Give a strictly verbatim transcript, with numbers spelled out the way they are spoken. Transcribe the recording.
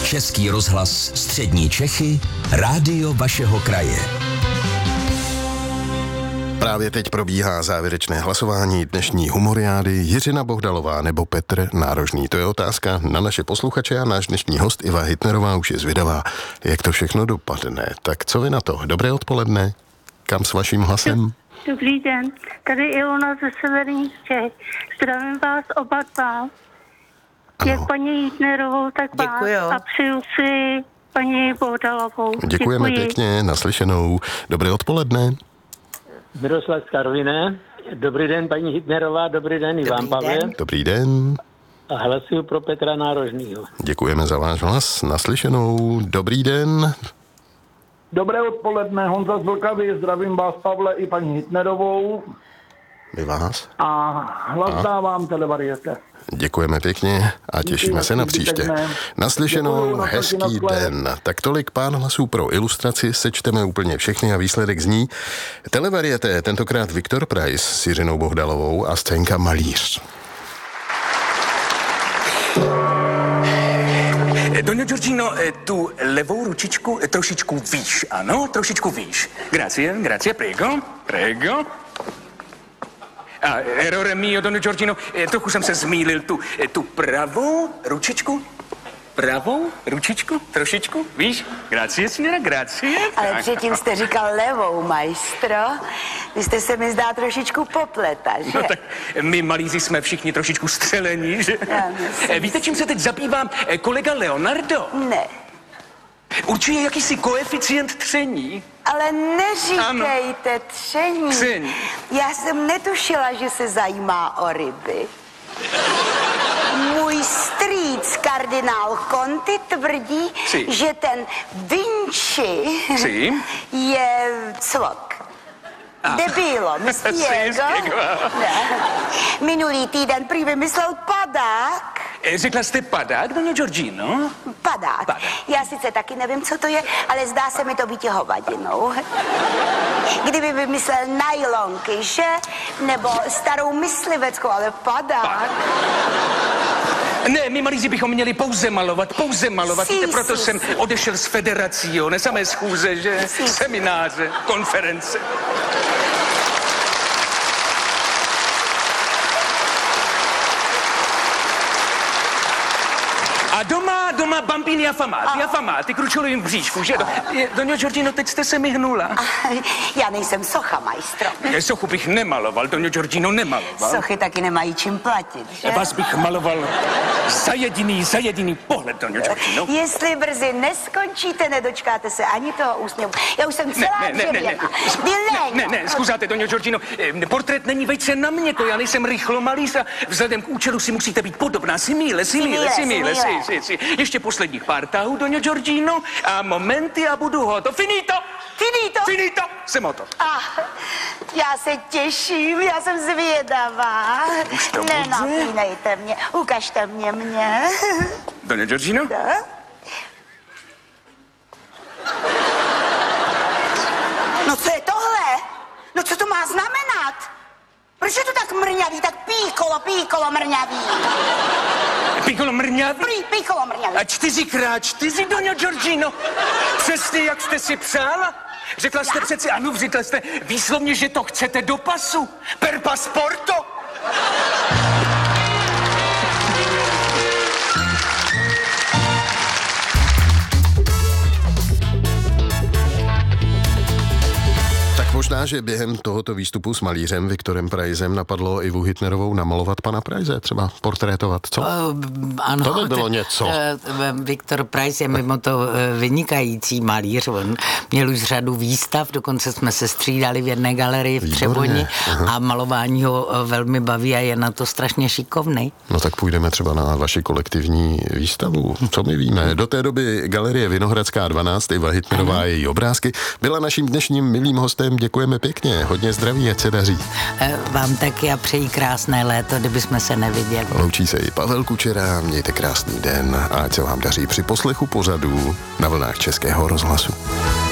Český rozhlas Střední Čechy, rádio vašeho kraje. Právě teď probíhá závěrečné hlasování dnešní humoriády. Jiřina Bohdalová nebo Petr Nárožný? To je otázka na naše posluchače a náš dnešní host Iva Hitnerová už je zvědavá, jak to všechno dopadne. Tak co vy na to? Dobré odpoledne. Kam s vaším hlasem? Dobrý den, tady Ilona ze Severních Čech. Zdravím vás oba dva. Jak paní Hitnerovou, tak vás. Děkuju. A přeju si paní Bohdalovou. Děkujeme Děkuji. pěkně, naslyšenou. Dobré odpoledne. Miroslav z Karviné. Dobrý den, paní Hitnerová, dobrý den, Ivan Pavel. Dobrý den. A hlasuju pro Petra Nárožnýho. Děkujeme za váš hlas, naslyšenou. Dobrý den. Dobré odpoledne, Honza z Vltavy, zdravím vás, Pavle, i paní Hitnerovou. My vás. A hlas dávám Televariete. Děkujeme pěkně a těšíme se na příště. Naslyšenou, hezký den. Tak tolik pár hlasů pro ilustraci, sečteme úplně všechny a výsledek zní Televariete, tentokrát Viktor Price s Jiřinou Bohdalovou a scénka Malíř. Doňo Giorgino, tu levou ručičku trošičku výš, ano, trošičku výš. Grazie, grazie, prego, prego. A errore mio, Doňo Giorgino, trochu jsem se zmýlil, tu, tu pravou ručičku, pravou ručičku, trošičku, víš? Grazie, signora, grazie. Ale předtím jste říkal levou, majstro. Vy jste se mi zdá trošičku popleta, že? No tak my malíři jsme všichni trošičku střelení, že? Já myslím. Víte, čím se teď zabývám? Kolega Leonardo Ne. určuje jakýsi koeficient tření. Ale neříkejte tření. Tření. Já jsem netušila, že se zajímá o ryby. Můj strýc, kardinál Conti, tvrdí, Sí. že ten Vinci Sí. je cvok. Debilo, myslí Sí, jego? spiego. Ne. Minulý týden prý vymyslel padák. Řekla jste padák, Doňo Giorgino? Padák. Padák. Já sice taky nevím, co to je, ale zdá se mi to být hovadinou. Kdyby vymyslel najlonky, že? Nebo starou mysliveckou, ale padák. Ne, my malíři bychom měli pouze malovat, pouze malovat. Sí, Víte, proto sí, jsem sí. odešel z federací, jo, ne samé schůze, že? Sí, sí. Semináře, konference. A doma, doma bambini affamati, affamati, kručovým bříšku, že? Doňo Giorgino, teď jste se mi hnula. Já nejsem socha, majstro. Sochu bych nemaloval, Doňo Giorgino nemaloval. Sochy taky nemají čím platit, že? Vás bych maloval za jediný, za jediný pohled, Doňo Giorgino. Jestli brzy neskončíte, nedočkáte se ani toho úsměvu. Já už jsem celá Ne, ne, ne, ne, ne, dřevěná. ne, ne, zkuzáte, Doňo Giorgino, eh, portrét není vejce na měko, já nejsem rychlo malíř a vzhledem k účelu si musíte být podobná, si míle, si míle, si míle, si, si, si. Ještě posledních pár tahů, Doňo Giorgino, a momenty a budu hotov. Finito! Finito? Finito! Jsem hotov. Ah, já se těším, já jsem zvědavá. Už to bude? Nenapínejte mě, ukažte mě mě. Doňo Giorgino? Da? No co je tohle? No co to má znamenat? Proč je to tak mrňavý, tak píkolo, píkolo mrňavý? Piccolo mrňavý? Prý, píkolo mrňavý. A čtyřikrát čtyři, Doňo Giorgino. Přesně, jak jste si přála. Řekla jste přeci, ano, řekla jste výslovně, že to chcete do pasu. Per pasporto. Možná, že během tohoto výstupu s malířem Viktorem Pricem napadlo Ivu Hitnerovou namalovat pana Price, třeba portrétovat, co? Uh, ano. To by bylo něco. Uh, Viktor Price je mimo to uh, vynikající malíř. On měl už řadu výstav, dokonce jsme se střídali v jedné galerii v Třeboni a malování ho uh, velmi baví a je na to strašně šikovný. No tak půjdeme třeba na vaši kolektivní výstavu. Co my víme? Do té doby galerie Vinohradská dvanáct, Iva Hitnerová, její obrázky, byla naším dnešním milým hostem. Děkujeme pěkně, hodně zdraví, ať se daří. Vám taky a přeji krásné léto, kdyby jsme se neviděli. Loučí se i Pavel Kučera, mějte krásný den a ať se vám daří při poslechu pořadů na vlnách Českého rozhlasu.